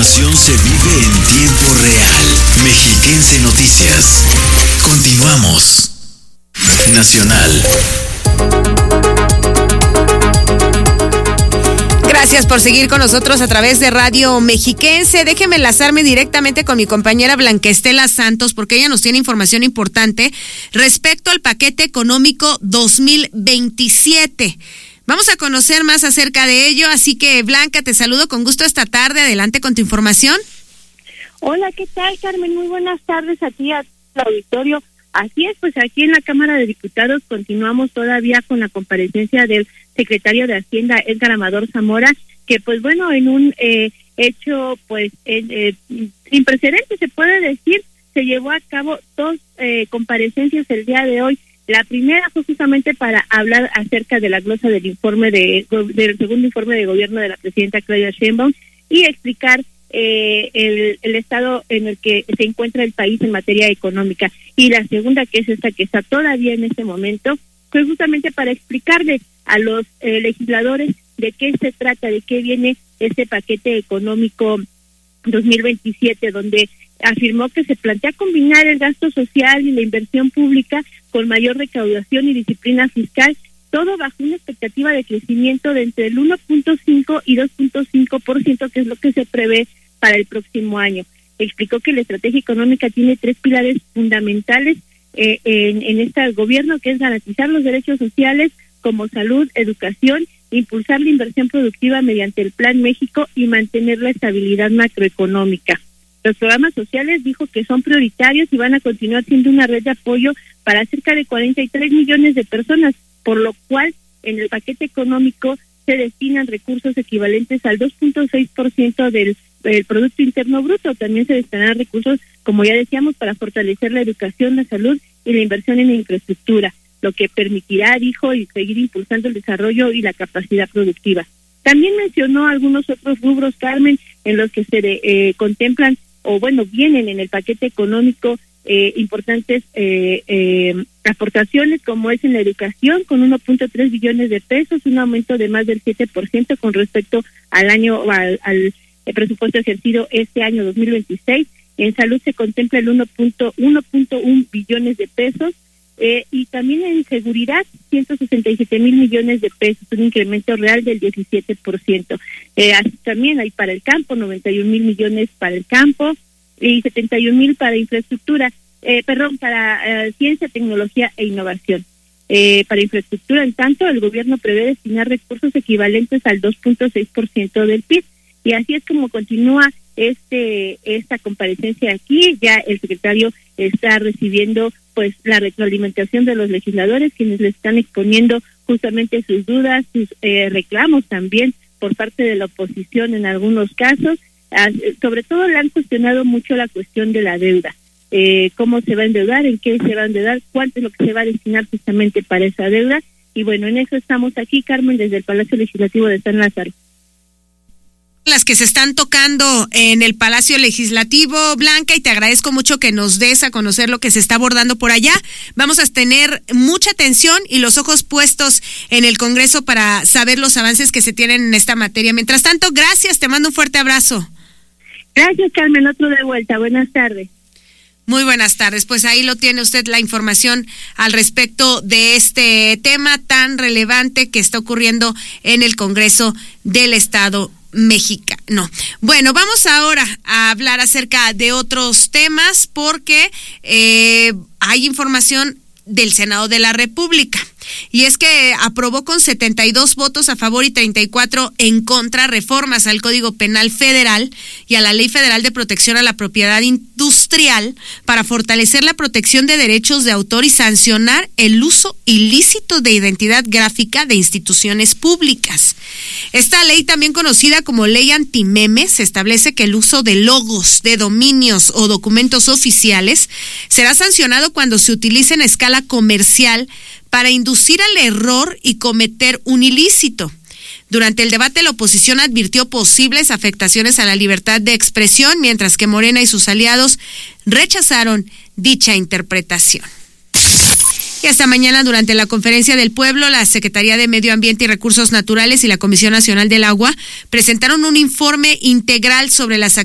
información se vive en tiempo real. Mexiquense Noticias. Continuamos. Nacional. Gracias por seguir con nosotros a través de Radio Mexiquense. Déjeme enlazarme directamente con mi compañera Blanca Estela Santos, porque ella nos tiene información importante respecto al paquete económico 2027. Vamos a conocer más acerca de ello, así que Blanca, te saludo con gusto esta tarde. Adelante con tu información. Hola, ¿qué tal, Carmen? Muy buenas tardes a ti, al auditorio. Así es, pues aquí en la Cámara de Diputados continuamos todavía con la comparecencia del secretario de Hacienda, Edgar Amador Zamora, que pues bueno, en un hecho pues sin precedentes se puede decir, se llevó a cabo dos comparecencias el día de hoy. La primera fue justamente para hablar acerca de la glosa del informe del segundo informe de gobierno de la presidenta Claudia Sheinbaum y explicar el estado en el que se encuentra el país en materia económica. Y la segunda, que es esta que está todavía en este momento, fue justamente para explicarle a los legisladores de qué se trata, de qué viene este paquete económico 2027, donde afirmó que se plantea combinar el gasto social y la inversión pública con mayor recaudación y disciplina fiscal, todo bajo una expectativa de crecimiento de entre el 1.5 y 2.5%, que es lo que se prevé para el próximo año. Explicó que la estrategia económica tiene tres pilares fundamentales en este gobierno, que es garantizar los derechos sociales como salud, educación, impulsar la inversión productiva mediante el Plan México y mantener la estabilidad macroeconómica. Los programas sociales dijo que son prioritarios y van a continuar siendo una red de apoyo para cerca de 43 millones de personas, por lo cual en el paquete económico se destinan recursos equivalentes al 2.6% del Producto Interno Bruto. También se destinarán recursos, como ya decíamos, para fortalecer la educación, la salud y la inversión en la infraestructura, lo que permitirá, dijo, y seguir impulsando el desarrollo y la capacidad productiva. También mencionó algunos otros rubros, Carmen, en los que se contemplan, o bueno, vienen en el paquete económico importantes aportaciones, como es en la educación, con 1.3 billones de pesos, un aumento de más del 7% con respecto al al presupuesto ejercido este año 2026. En salud se contempla el 1.1 billones de pesos, y también en seguridad 167 mil millones de pesos, un incremento real del 17%. Así también hay para el campo 91 mil millones para el campo y 71 mil para infraestructura, para ciencia, tecnología e innovación. Para infraestructura, en tanto, el gobierno prevé destinar recursos equivalentes al 2.6% del PIB, y así es como continúa esta comparecencia aquí. Ya el secretario está recibiendo pues la retroalimentación de los legisladores, quienes le están exponiendo justamente sus dudas, sus reclamos también por parte de la oposición en algunos casos. Sobre todo le han cuestionado mucho la cuestión de la deuda, cómo se va a endeudar, en qué se va a endeudar, cuánto es lo que se va a destinar justamente para esa deuda, y bueno, en eso estamos aquí, Carmen, desde el Palacio Legislativo de San Lázaro. Las que se están tocando en el Palacio Legislativo, Blanca, y te agradezco mucho que nos des a conocer lo que se está abordando por allá. Vamos a tener mucha atención y los ojos puestos en el Congreso para saber los avances que se tienen en esta materia. Mientras tanto, gracias, te mando un fuerte abrazo. Gracias, Carmen, otro de vuelta. Buenas tardes. Muy buenas tardes, pues ahí lo tiene usted la información al respecto de este tema tan relevante que está ocurriendo en el Congreso del Estado mexicano. Bueno, vamos ahora a hablar acerca de otros temas porque hay información del Senado de la República. Y es que aprobó con 72 votos a favor y 34 en contra reformas al Código Penal Federal y a la Ley Federal de Protección a la Propiedad Industrial para fortalecer la protección de derechos de autor y sancionar el uso ilícito de identidad gráfica de instituciones públicas. Esta ley, también conocida como Ley Antimemes, establece que el uso de logos, de dominios o documentos oficiales será sancionado cuando se utilicen a escala comercial para inducir al error y cometer un ilícito. Durante el debate, la oposición advirtió posibles afectaciones a la libertad de expresión, mientras que Morena y sus aliados rechazaron dicha interpretación. Y esta mañana, durante la Conferencia del Pueblo, la Secretaría de Medio Ambiente y Recursos Naturales y la Comisión Nacional del Agua presentaron un informe integral sobre las